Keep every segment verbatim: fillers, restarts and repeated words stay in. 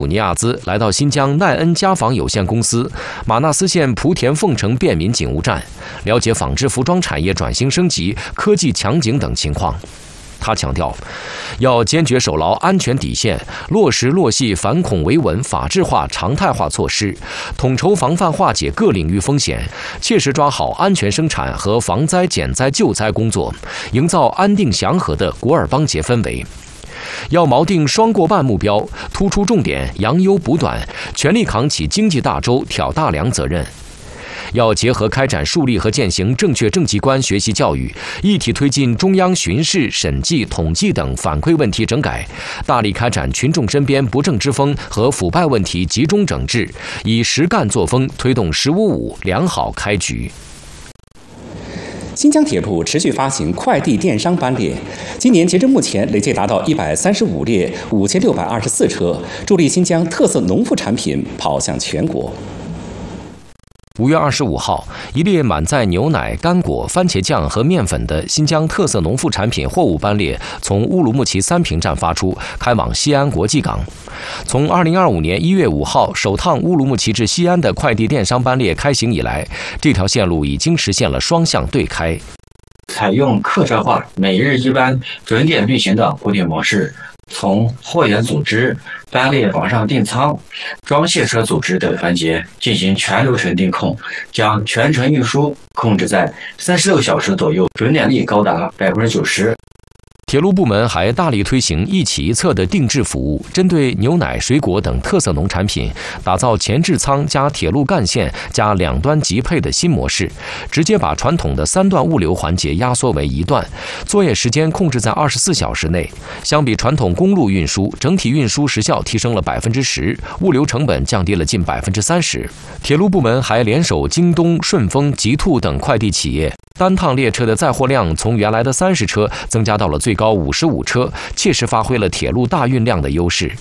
尼亚兹来到新疆奈恩家纺有限公司马纳斯县莆田凤城便民警务站，了解纺织服装产业转型升级、科技强警等情况。他强调，要坚决守牢安全底线，落实落细反恐维稳法治化常态化措施，统筹防范化解各领域风险，切实抓好安全生产和防灾减灾救灾工作，营造安定祥和的古尔邦节氛围。要锚定双过半目标，突出重点，扬优补短，全力扛起经济大洲挑大梁责任。要结合开展树立和践行正确政绩观学习教育，一体推进中央巡视、审计、统计等反馈问题整改，大力开展群众身边不正之风和腐败问题集中整治，以实干作风推动“十五五”良好开局。 新疆铁路持续发行快递电商班列，今年截至目前累计达到一百三十五列、五千六百二十四车，助力新疆特色农副产品跑向全国。 五月二十五号，一列满载牛奶、干果、番茄酱和面粉的新疆特色农副产品货物班列从乌鲁木齐三平站发出，开往西安国际港。从二零二五年一月五号首趟乌鲁木齐至西安的快递电商班列开行以来，这条线路已经实现了双向对开。 采用客车化、每日一班、准点运行的固定模式，从货源组织、班列网上订仓、装卸车组织等环节进行全流程定控，将全程运输控制在三十六小时左右，准点率高达百分之九十。 铁路部门还大力推行一起一策的定制服务，针对牛奶、水果等特色农产品，打造前置仓加铁路干线加两端集配的新模式，直接把传统的三段物流环节压缩为一段，作业时间控制在二十四小时内。相比传统公路运输，整体运输时效提升了百分之十，物流成本降低了近百分之三十。铁路部门还联手京东、顺丰、极兔等快递企业，单趟列车的载货量从原来的三十车增加到了最高五十五车，切实发挥了铁路大运量的优势。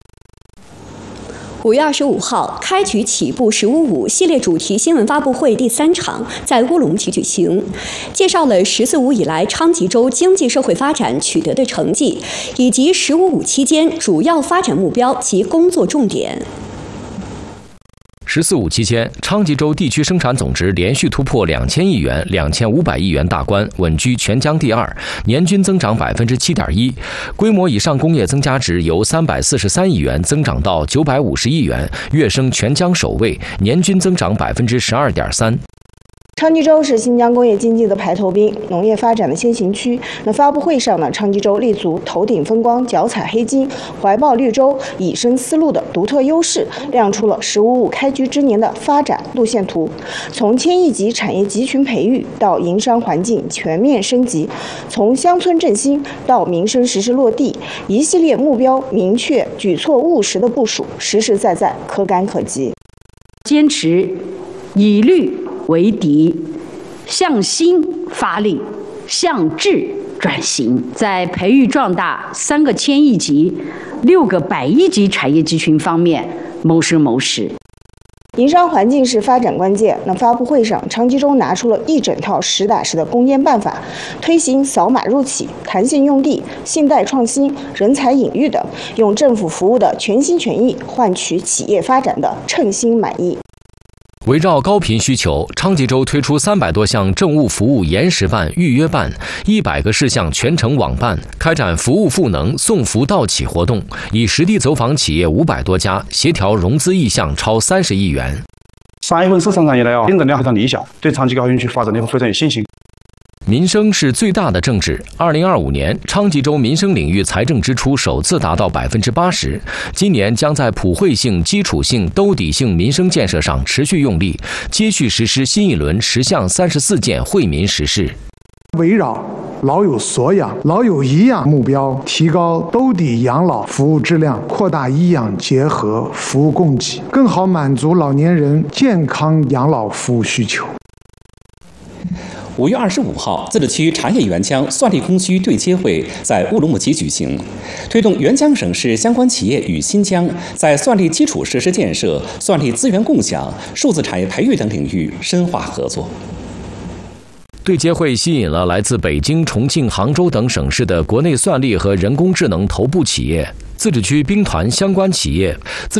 五月二十五号，开局起步“十五五”系列主题新闻发布会第三场在乌鲁木齐举行，介绍了“十四五”以来昌吉州经济社会发展取得的成绩，以及“十五五”期间主要发展目标及工作重点。 十四五期间，昌吉州地区生产总值连续突破两千亿元、两千五百亿元大关，稳居全疆第二，年均增长百分之七点一。规模以上工业增加值由三百四十三亿元增长到九百五十亿元，跃升全疆首位，年均增长百分之十二点三。 昌吉州是新疆工业经济的排头兵，农业发展的先行区。那发布会上呢，昌吉州立足头顶风光、脚踩黑金、怀抱绿洲、以身思路的独特优势，亮出了“十五五”开局之年的发展路线图。从千亿级产业集群培育到营商环境全面升级，从乡村振兴到民生实施落地，一系列目标明确、举措务实的部署，实实在在、可感可及。 坚持以绿为敌，向新发力，向质转型，在培育壮大三个千亿级、六个百亿级产业集群方面谋生谋实。 营商环境是发展关键。那发布会上，昌吉州拿出了一整套实打实的攻坚办法，推行扫码入企、弹性用地、信贷创新、人才引育等，用政府服务的全心全意换取企业发展的称心满意。 围绕高频需求，昌吉州推出三百多项政务服务延时办、预约办，一百个事项全程网办，开展服务赋能、送福到企活动，以实地走访企业五百多家，协调融资意向超三十亿元。 三月份市场上以来啊，订单量非常理想，对昌吉高新区发展的非常有信心。 民生是最大的政治。二零二五年，昌吉州民生领域财政支出首次达到百分之八十。今年将在普惠性、基础性、兜底性民生建设上持续用力，接续实施新一轮十项三十四件惠民实事。 围绕老有所养、老有颐养目标，提高兜底养老服务质量，扩大医养结合服务供给，更好满足老年人健康养老服务需求。 五月二十五号，自治区茶叶沅江蒜粒供需对接会在乌鲁木齐举行，推动沅江省市相关企业与新疆在蒜粒基础设施建设、蒜粒资源共享、数字产业培育等领域深化合作。 对接会吸引了来自北京、重庆、杭州等省市的国内蒜粒和人工智能头部企业、自治区兵团相关企业、自